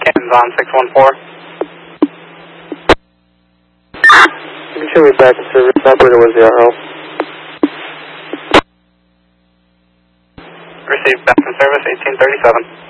hands on 614. You can show me back in service. Operator was ZRO. Received back in service 1837.